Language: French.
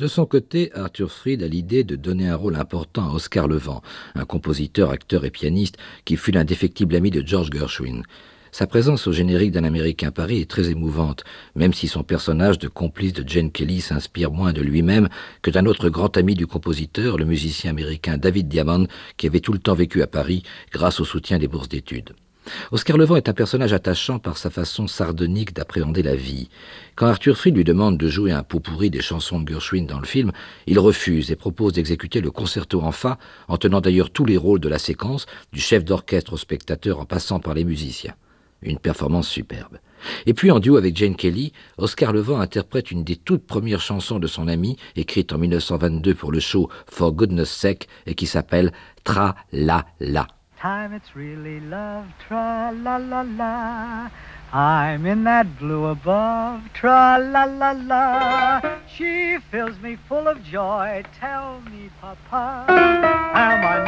De son côté, Arthur Freed a l'idée de donner un rôle important à Oscar Levant, un compositeur, acteur et pianiste qui fut l'indéfectible ami de George Gershwin. Sa présence au générique d'Un Américain Paris est très émouvante, même si son personnage de complice de Gene Kelly s'inspire moins de lui-même que d'un autre grand ami du compositeur, le musicien américain David Diamond, qui avait tout le temps vécu à Paris grâce au soutien des bourses d'études. Oscar Levant est un personnage attachant par sa façon sardonique d'appréhender la vie. Quand Arthur Freed lui demande de jouer un pot-pourri des chansons de Gershwin dans le film, il refuse et propose d'exécuter le concerto en fa, en tenant d'ailleurs tous les rôles de la séquence, du chef d'orchestre au spectateur en passant par les musiciens. Une performance superbe. Et puis en duo avec Gene Kelly, Oscar Levant interprète une des toutes premières chansons de son ami, écrite en 1922 pour le show For Goodness Sake et qui s'appelle Tra-la-la. Time it's really love, tra-la-la-la. I'm in that blue above, tra-la-la-la. She fills me full of joy, tell me, Papa, am I